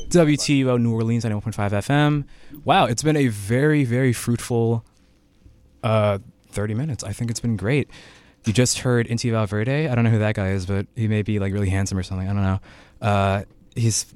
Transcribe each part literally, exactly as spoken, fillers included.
W T U L New Orleans ninety-one point five F M. Wow, it's been a very, very fruitful uh, thirty minutes. I think it's been great. You just heard Inti Valverde. I don't know who that guy is, but he may be like really handsome or something. I don't know. Uh, he's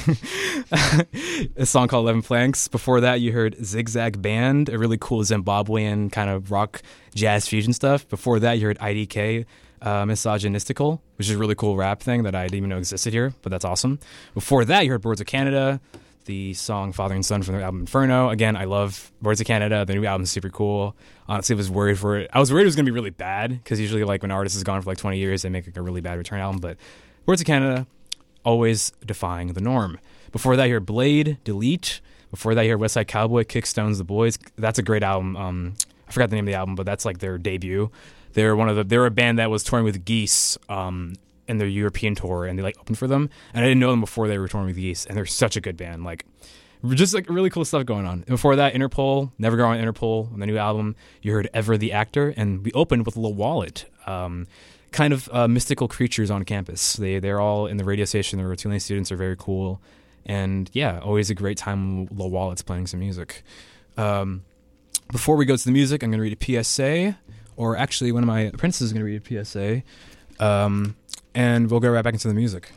a song called eleven Planks. Before that, you heard Zigzag Band, a really cool Zimbabwean kind of rock jazz fusion stuff. Before that, you heard I D K, uh, Misogynistical, which is a really cool rap thing that I didn't even know existed here, but that's awesome. Before that, you heard Birds of Canada, the song Father and Son from their album Inferno. Again, I love Birds of Canada. The new album's super cool. Honestly, I was worried for it. I was worried it was going to be really bad, because usually like when an artist is gone for like twenty years, they make like a really bad return album. But Birds of Canada, always defying the norm. Before that, you heard Blade, Delete. Before that, you heard West Side Cowboy, Kickstones, The Boys. That's a great album. Um, I forgot the name of the album, but that's like their debut. They're one of the. They're a band that was touring with Geese um, in their European tour, and they like opened for them. And I didn't know them before they were touring with Geese, and they're such a good band. Like, just like really cool stuff going on. And before that, Interpol, Never Go on Interpol, on the new album. You heard Ever the Actor, and we opened with Lil Wallet. Um, kind of uh, mystical creatures on campus. They they're all in the radio station. The Tulane students are very cool, and yeah, always a great time when Lil Wallet's playing some music. Um, before we go to the music, I'm going to read a P S A. Or actually, one of my apprentices is going to read a P S A, um, and we'll go right back into the music.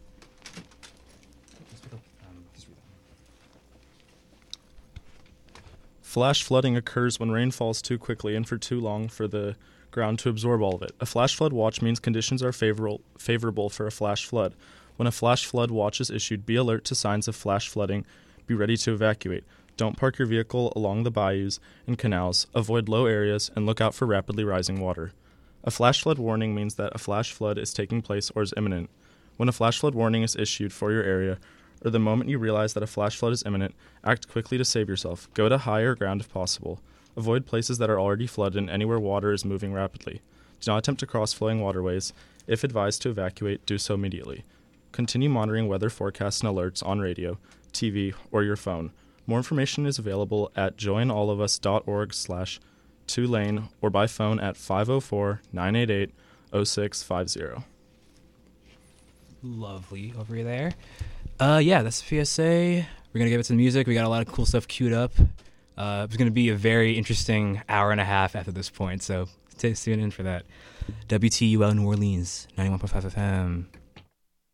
Flash flooding occurs when rain falls too quickly and for too long for the ground to absorb all of it. A flash flood watch means conditions are favorable favorable for a flash flood. When a flash flood watch is issued, be alert to signs of flash flooding. Be ready to evacuate. Don't park your vehicle along the bayous and canals, avoid low areas, and look out for rapidly rising water. A flash flood warning means that a flash flood is taking place or is imminent. When a flash flood warning is issued for your area, or the moment you realize that a flash flood is imminent, act quickly to save yourself. Go to higher ground if possible. Avoid places that are already flooded and anywhere water is moving rapidly. Do not attempt to cross flowing waterways. If advised to evacuate, do so immediately. Continue monitoring weather forecasts and alerts on radio, T V, or your phone. More information is available at joinallofus.org slash Tulane or by phone at five oh four, nine eight eight, oh six five oh. Lovely over there. Uh, yeah, that's the P S A. We're going to give it some music. We got a lot of cool stuff queued up. Uh, it's going to be a very interesting hour and a half after this point, so stay tuned in for that. W T U L New Orleans, ninety-one point five F M.